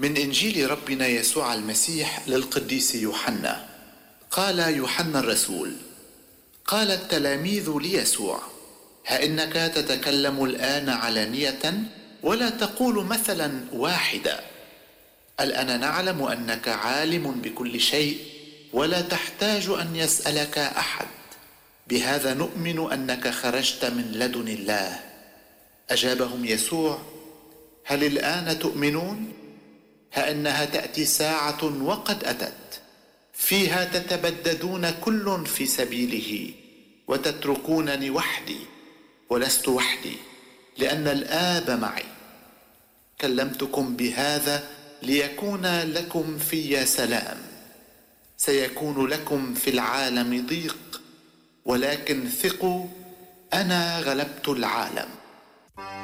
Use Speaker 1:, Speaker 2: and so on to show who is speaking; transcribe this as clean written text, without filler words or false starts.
Speaker 1: من إنجيل ربنا يسوع المسيح للقديس يوحنا. قال يوحنا الرسول: قال التلاميذ ليسوع: ها إنك تتكلم الآن علانية ولا تقول مثلا واحدا. الآن نعلم أنك عالم بكل شيء ولا تحتاج أن يسألك أحد، بهذا نؤمن أنك خرجت من لدن الله. أجابهم يسوع: هل الآن تؤمنون؟ ها إنها تأتي ساعة وقد أتت فيها تتبددون كل في سبيله وتتركونني وحدي، ولست وحدي لأن الآب معي. كلمتكم بهذا ليكون لكم في سلام. سيكون لكم في العالم ضيق، ولكن ثقوا، أنا غلبت العالم.